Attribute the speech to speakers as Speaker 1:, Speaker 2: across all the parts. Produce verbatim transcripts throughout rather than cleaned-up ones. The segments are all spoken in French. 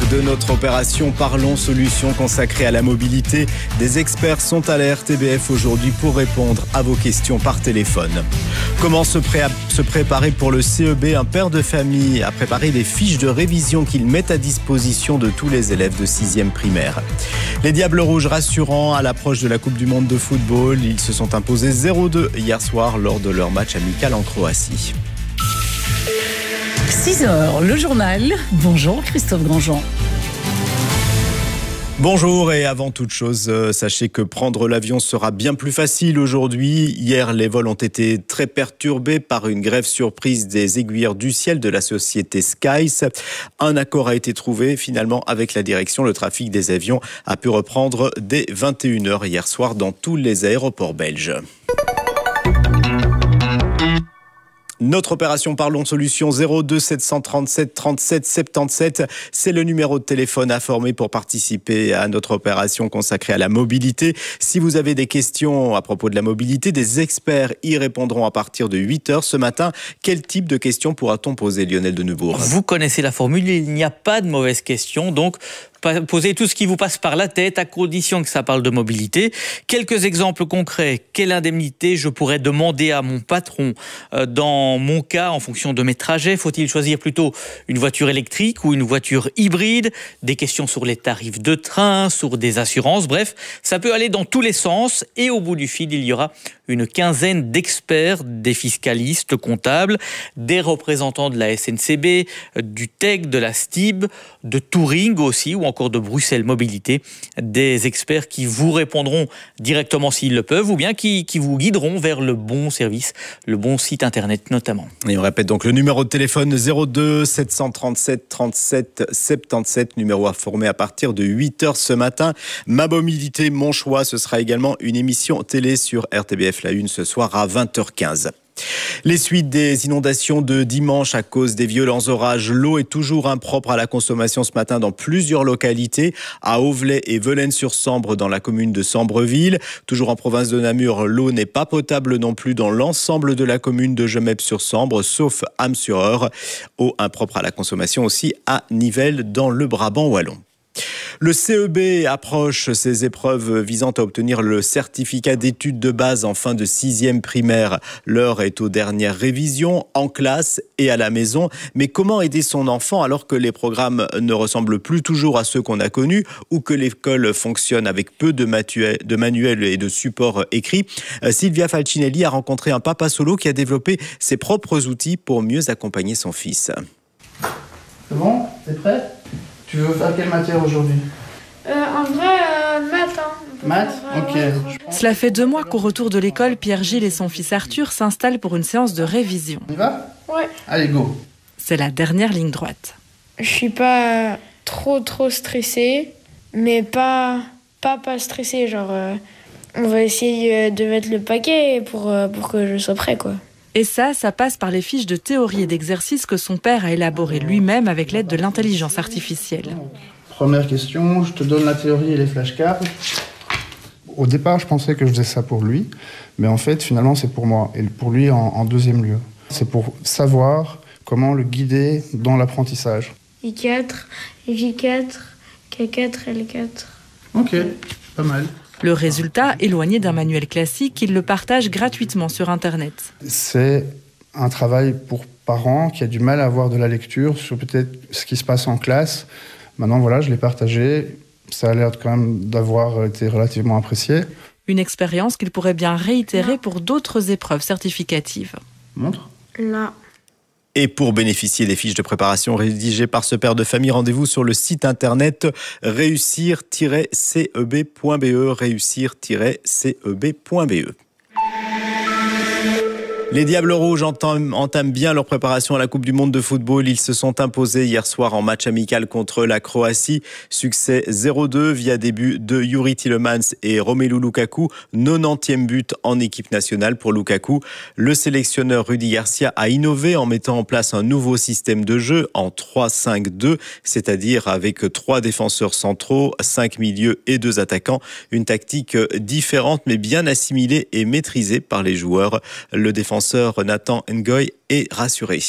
Speaker 1: de notre opération Parlons Solutions consacrée à la mobilité. Des experts sont à la R T B F aujourd'hui pour répondre à vos questions par téléphone. Comment se, pré- se préparer pour le C E B? Un père de famille a préparé les fiches de révision qu'il met à disposition de tous les élèves de sixième primaire. Les Diables Rouges rassurants à l'approche de la Coupe du Monde de football. Ils se sont imposés zéro deux hier soir lors de leur match amical en Croatie.
Speaker 2: six heures, le journal. Bonjour Christophe Grandjean.
Speaker 1: Bonjour et avant toute chose, euh, sachez que prendre l'avion sera bien plus facile aujourd'hui. Hier, les vols ont été très perturbés par une grève surprise des aiguilleurs du ciel de la société Skies. Un accord a été trouvé finalement avec la direction. Le trafic des avions a pu reprendre dès vingt et une heures hier soir dans tous les aéroports belges. Notre opération Parlons Solutions zéro deux sept cent trente-sept trente-sept soixante-dix-sept, c'est le numéro de téléphone informé pour participer à notre opération consacrée à la mobilité. Si vous avez des questions à propos de la mobilité, des experts y répondront à partir de huit heures ce matin. Quel type de questions pourra-t-on poser, Lionel de Neubourg?
Speaker 3: Vous connaissez la formule, il n'y a pas de mauvaises questions, donc posez tout ce qui vous passe par la tête à condition que ça parle de mobilité. Quelques exemples concrets. Quelle indemnité je pourrais demander à mon patron euh, dans mon cas en fonction de mes trajets? Faut-il choisir plutôt une voiture électrique ou une voiture hybride? Des questions sur les tarifs de train, sur des assurances. Bref, ça peut aller dans tous les sens et au bout du fil, il y aura une quinzaine d'experts, des fiscalistes, comptables, des représentants de la S N C B, du T E C, de la S T I B, de Touring aussi, ou encore de Bruxelles Mobilité, des experts qui vous répondront directement s'ils le peuvent, ou bien qui, qui vous guideront vers le bon service, le bon site internet notamment.
Speaker 1: Et on répète donc le numéro de téléphone zéro deux sept cent trente-sept trente-sept soixante-dix-sept, numéro à former à partir de huit heures ce matin. Ma mobilité, mon choix, ce sera également une émission télé sur R T B F La Une ce soir à vingt heures quinze. Les suites des inondations de dimanche à cause des violents orages. L'eau est toujours impropre à la consommation ce matin dans plusieurs localités, à Auvelais et Velaines-sur-Sambre dans la commune de Sambreville. Toujours en province de Namur, l'eau n'est pas potable non plus dans l'ensemble de la commune de Gemep-sur-Sambre, sauf Ham-sur-Eure. Eau impropre à la consommation aussi à Nivelles dans le Brabant wallon. Le C E B approche ses épreuves visant à obtenir le certificat d'études de base en fin de sixième primaire. L'heure est aux dernières révisions, en classe et à la maison. Mais comment aider son enfant alors que les programmes ne ressemblent plus toujours à ceux qu'on a connus ou que l'école fonctionne avec peu de, matuel, de manuels et de supports écrits? Sylvia Falcinelli a rencontré un papa solo qui a développé ses propres outils pour mieux accompagner son fils.
Speaker 4: C'est bon? T'es prêt? Tu veux faire quelle matière aujourd'hui?
Speaker 5: euh, En vrai, euh, maths. Hein.
Speaker 4: Maths? Ok.
Speaker 5: Ouais.
Speaker 6: Cela fait deux mois qu'au retour de l'école, Pierre-Gilles et son fils Arthur s'installent pour une séance de révision.
Speaker 4: On y va?
Speaker 5: Ouais.
Speaker 4: Allez, go.
Speaker 6: C'est la dernière ligne droite.
Speaker 5: Je suis pas trop trop stressée, mais pas pas pas stressée. Genre, euh, on va essayer de mettre le paquet pour euh, pour que je sois prêt, quoi.
Speaker 6: Et ça, ça passe par les fiches de théorie et d'exercices que son père a élaborées lui-même avec l'aide de l'intelligence artificielle.
Speaker 4: Première question, je te donne la théorie et les flashcards.
Speaker 7: Au départ, je pensais que je faisais ça pour lui, mais en fait, finalement, c'est pour moi, et pour lui en, en deuxième lieu. C'est pour savoir comment le guider dans l'apprentissage.
Speaker 5: I quatre, J quatre, K quatre, L quatre.
Speaker 4: Ok, pas mal.
Speaker 6: Le résultat, éloigné d'un manuel classique, il le partage gratuitement sur Internet.
Speaker 7: C'est un travail pour parents qui a du mal à avoir de la lecture sur peut-être ce qui se passe en classe. Maintenant, voilà, je l'ai partagé. Ça a l'air quand même d'avoir été relativement apprécié.
Speaker 6: Une expérience qu'il pourrait bien réitérer pour d'autres épreuves certificatives.
Speaker 4: Montre.
Speaker 5: Là.
Speaker 1: Et pour bénéficier des fiches de préparation rédigées par ce père de famille, rendez-vous sur le site internet réussir tiret c e b point b e, réussir tiret c e b point b e. Les Diables Rouges entament bien leur préparation à la Coupe du Monde de football. Ils se sont imposés hier soir en match amical contre la Croatie. Succès zéro deux via des buts de Youri Tielemans et Romelu Lukaku. quatre-vingt-dix-neuvième but en équipe nationale pour Lukaku. Le sélectionneur Rudy Garcia a innové en mettant en place un nouveau système de jeu en trois cinq deux, c'est-à-dire avec trois défenseurs centraux, cinq milieux et deux attaquants. Une tactique différente mais bien assimilée et maîtrisée par les joueurs. Le défenseur Nathan Ngoy est rassuré.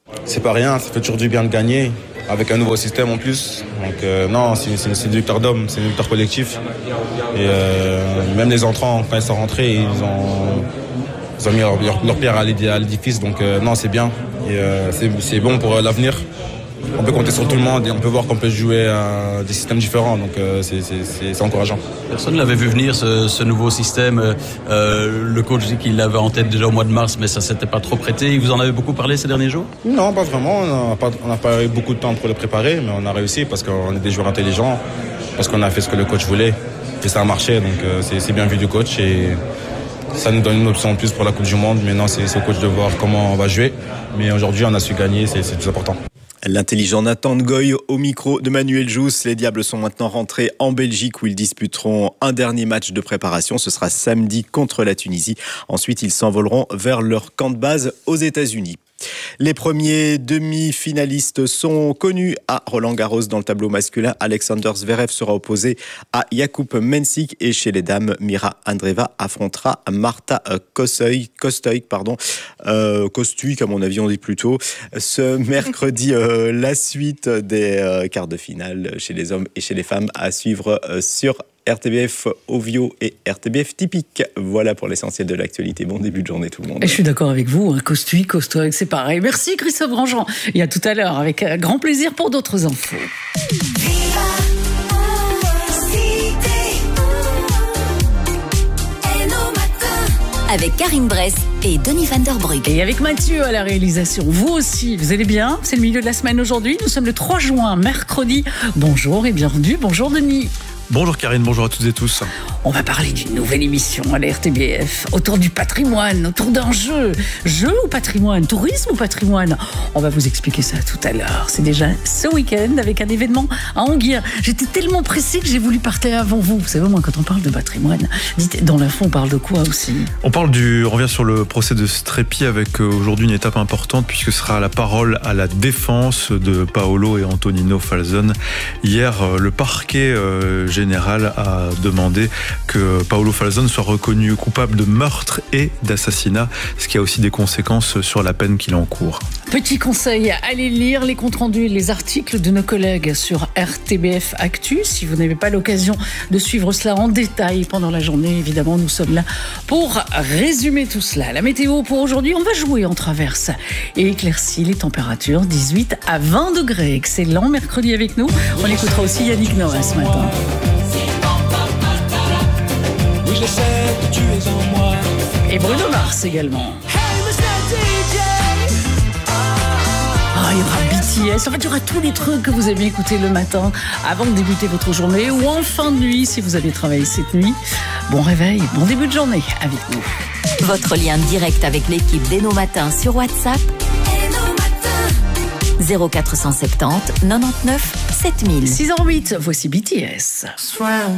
Speaker 8: C'est pas rien, ça fait toujours du bien de gagner, avec un nouveau système en plus. Donc euh, non, c'est, c'est, c'est une victoire d'homme, c'est une victoire collective. Et euh, même les entrants, quand ils sont rentrés, ils ont, ils ont mis leur, leur, leur pierre à l'édifice. Donc euh, non, c'est bien. Et euh, c'est, c'est bon pour l'avenir. On peut compter sur tout le monde et on peut voir qu'on peut jouer à des systèmes différents, donc euh, c'est, c'est, c'est, c'est encourageant.
Speaker 9: Personne ne l'avait vu venir, ce, ce nouveau système. Euh, le coach dit qu'il l'avait en tête déjà au mois de mars, mais ça ne s'était pas trop prêté. Il vous en avez beaucoup parlé ces derniers jours ?
Speaker 8: Non, pas vraiment. On n'a pas, on n'a pas eu beaucoup de temps pour le préparer, mais on a réussi parce qu'on est des joueurs intelligents, parce qu'on a fait ce que le coach voulait. Et ça a marché, donc euh, c'est, c'est bien vu du coach. Et ça nous donne une option en plus pour la Coupe du Monde. Maintenant, c'est, c'est au coach de voir comment on va jouer. Mais aujourd'hui, on a su gagner, c'est, c'est tout important.
Speaker 1: L'intelligent Nathan Ngoy au micro de Manuel Jousse. Les Diables sont maintenant rentrés en Belgique où ils disputeront un dernier match de préparation. Ce sera samedi contre la Tunisie. Ensuite, ils s'envoleront vers leur camp de base aux États-Unis. Les premiers demi-finalistes sont connus à Roland-Garros. Dans le tableau masculin, Alexander Zverev sera opposé à Jakub Mensik et chez les dames, Mira Andreeva affrontera Marta Kostoy, Kostoy, pardon, euh, Kostuik à mon avis on dit plutôt. Ce mercredi, euh, la suite des euh, quarts de finale chez les hommes et chez les femmes à suivre euh, sur R T B F Ovio et R T B F Typique. Voilà pour l'essentiel de l'actualité. Bon début de journée tout le monde.
Speaker 2: Et je suis d'accord avec vous, hein, Costuy, Costoy, c'est pareil. Merci Christophe Grandjean. Et à tout à l'heure avec grand plaisir pour d'autres infos.
Speaker 10: Avec Karine Bress et Denis Van Der Brugge.
Speaker 2: Et avec Mathieu à la réalisation. Vous aussi, vous allez bien ? C'est le milieu de la semaine aujourd'hui. Nous sommes le trois juin, mercredi. Bonjour et bienvenue. Bonjour Denis.
Speaker 11: Bonjour Karine, bonjour à toutes et tous.
Speaker 2: On va parler d'une nouvelle émission à la R T B F, autour du patrimoine, autour d'un jeu. Jeu ou patrimoine ? Tourisme ou patrimoine ? On va vous expliquer ça tout à l'heure. C'est déjà ce week-end avec un événement à Anguien. J'étais tellement pressée que j'ai voulu partir avant vous. Vous savez, moi, quand on parle de patrimoine, dites, dans l'info, on parle de quoi aussi ?
Speaker 11: On parle du, on revient sur le procès de Strépy avec aujourd'hui une étape importante puisque ce sera la parole à la défense de Paolo et Antonino Falzon. Hier, le parquet euh, général a demandé que Paolo Falzon soit reconnu coupable de meurtre et d'assassinat, ce qui a aussi des conséquences sur la peine qu'il encourt.
Speaker 2: Petit conseil, allez lire les comptes rendus et les articles de nos collègues sur R T B F Actu. Si vous n'avez pas l'occasion de suivre cela en détail pendant la journée, évidemment, nous sommes là pour résumer tout cela. La météo pour aujourd'hui, on va jouer en traverse et éclaircie les températures dix-huit à vingt degrés. Excellent mercredi avec nous. On écoutera aussi Yannick Noah ce matin. Et Bruno Mars également. Ah, il y aura B T S. En fait, il y aura tous les trucs que vous aimez écouter le matin avant de débuter votre journée ou en fin de nuit si vous allez travailler cette nuit. Bon réveil, bon début de journée avec nous.
Speaker 10: Votre lien direct avec l'équipe d'Eno Matin sur WhatsApp. zéro quatre cent soixante-dix, quatre-vingt-dix-neuf, sept mille.
Speaker 2: six heures zéro huit, voici B T S.